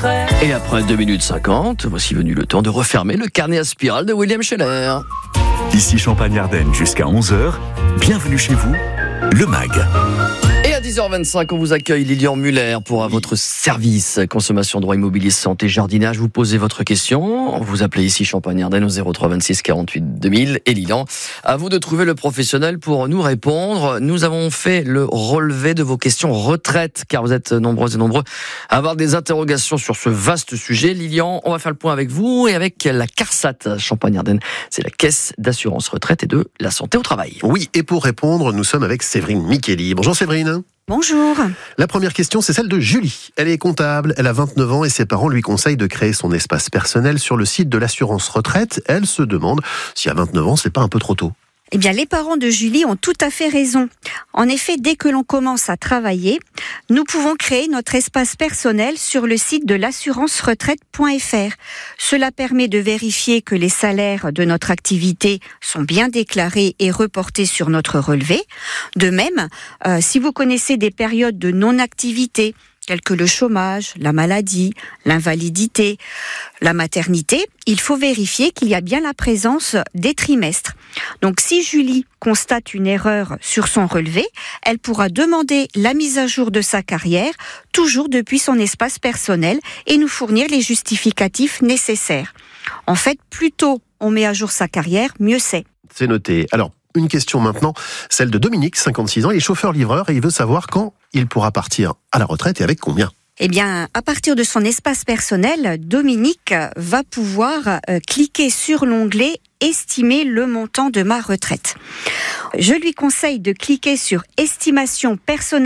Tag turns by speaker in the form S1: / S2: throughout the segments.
S1: retraite.
S2: Et après 2 minutes 50, voici venu le temps de refermer le carnet à spirale de William Scheller.
S3: Ici Champagne-Ardenne jusqu'à 11h. Bienvenue chez vous, le MAG.
S2: Et à 10h25, on vous accueille Lilian Muller pour votre service consommation, droit immobilier, santé, jardinage. Vous posez votre question, vous appelez ici Champagne-Ardenne au 03 26 48 2000. Et Lilian, à vous de trouver le professionnel pour nous répondre. Nous avons fait le relevé de vos questions retraite, car vous êtes nombreuses et nombreux à avoir des interrogations sur ce vaste sujet. Lilian, on va faire le point avec vous et avec la CARSAT Champagne-Ardenne. C'est la Caisse d'assurance retraite et de la santé au travail.
S4: Oui, et pour répondre, nous sommes avec Séverine Micheli. Bonjour Séverine.
S5: Bonjour.
S4: La première question, c'est celle de Julie. Elle est comptable, elle a 29 ans et ses parents lui conseillent de créer son espace personnel sur le site de l'assurance retraite. Elle se demande si à 29 ans, c'est pas un peu trop tôt.
S5: Eh bien, les parents de Julie ont tout à fait raison. En effet, dès que l'on commence à travailler, nous pouvons créer notre espace personnel sur le site de l'assurance-retraite.fr. Cela permet de vérifier que les salaires de notre activité sont bien déclarés et reportés sur notre relevé. De même, si vous connaissez des périodes de non-activité, tels que le chômage, la maladie, l'invalidité, la maternité, il faut vérifier qu'il y a bien la présence des trimestres. Donc si Julie constate une erreur sur son relevé, elle pourra demander la mise à jour de sa carrière, toujours depuis son espace personnel, et nous fournir les justificatifs nécessaires. En fait, plus tôt on met à jour sa carrière, mieux c'est.
S4: C'est noté. Alors, une question maintenant, celle de Dominique, 56 ans, il est chauffeur-livreur et il veut savoir quand il pourra partir à la retraite et avec combien.
S5: Eh bien, à partir de son espace personnel, Dominique va pouvoir cliquer sur l'onglet « Estimer le montant de ma retraite ». Je lui conseille de cliquer sur « Estimation personnalisée »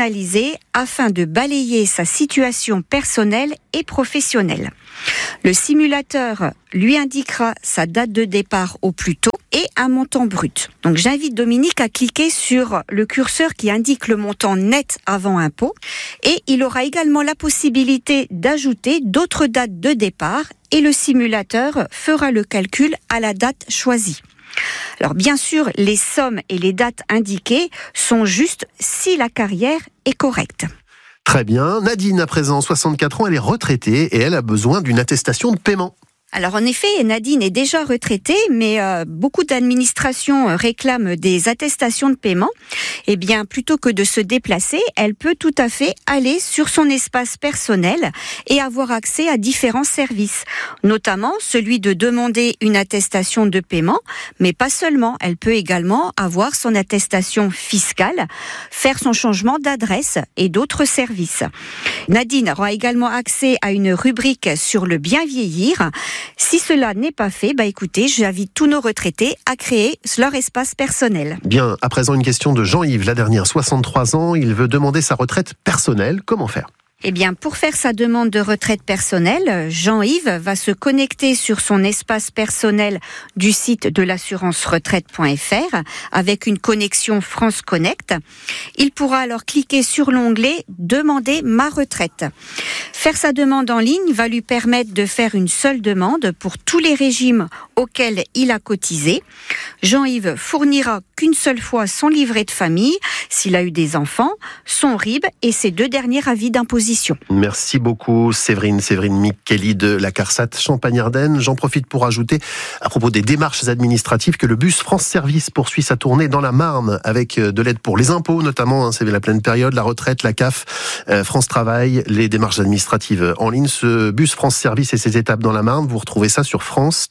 S5: afin de balayer sa situation personnelle et professionnelle. Le simulateur lui indiquera sa date de départ au plus tôt et un montant brut. Donc j'invite Dominique à cliquer sur le curseur qui indique le montant net avant impôt et il aura également la possibilité d'ajouter d'autres dates de départ et le simulateur fera le calcul à la date choisie. Alors bien sûr, les sommes et les dates indiquées sont justes si la carrière est correcte.
S4: Très bien. Nadine, à présent, 64 ans, elle est retraitée et elle a besoin d'une attestation de paiement.
S5: Alors en effet, Nadine est déjà retraitée, mais beaucoup d'administrations réclament des attestations de paiement. Eh bien, plutôt que de se déplacer, elle peut tout à fait aller sur son espace personnel et avoir accès à différents services, notamment celui de demander une attestation de paiement, mais pas seulement. Elle peut également avoir son attestation fiscale, faire son changement d'adresse et d'autres services. Nadine aura également accès à une rubrique sur le bien vieillir. Si cela n'est pas fait, écoutez, j'invite tous nos retraités à créer leur espace personnel.
S4: Bien, à présent une question de Jean-Yves, la dernière, 63 ans, il veut demander sa retraite personnelle, comment faire ?
S5: Eh bien, pour faire sa demande de retraite personnelle, Jean-Yves va se connecter sur son espace personnel du site de l'assurance-retraite.fr avec une connexion France Connect. Il pourra alors cliquer sur l'onglet « Demander ma retraite ». Faire sa demande en ligne va lui permettre de faire une seule demande pour tous les régimes auxquels il a cotisé. Jean-Yves fournira qu'une seule fois son livret de famille, s'il a eu des enfants, son RIB et ses 2 derniers avis d'imposition.
S4: Merci beaucoup Séverine Micheli de la CARSAT Champagne-Ardenne. J'en profite pour ajouter, à propos des démarches administratives, que le bus France Service poursuit sa tournée dans la Marne avec de l'aide pour les impôts notamment, c'est la pleine période, la retraite, la CAF, France Travail, les démarches administratives en ligne. Ce bus France Service et ses étapes dans la Marne, vous retrouvez ça sur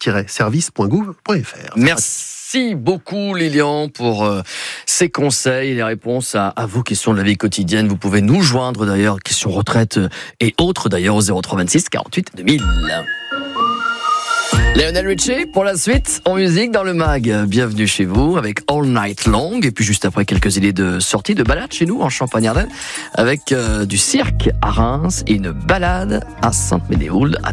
S4: france-service.gouv.fr.
S2: Merci beaucoup Lilian pour ces conseils et les réponses à vos questions de la vie quotidienne. Vous pouvez nous joindre d'ailleurs, questions retraite et autres d'ailleurs au 03 26 48 2000. Lionel Richie pour la suite en musique dans le MAG. Bienvenue chez vous avec All Night Long et puis juste après quelques idées de sortie de balade chez nous en Champagne-Ardenne avec du cirque à Reims et une balade à Sainte-Ménéhould à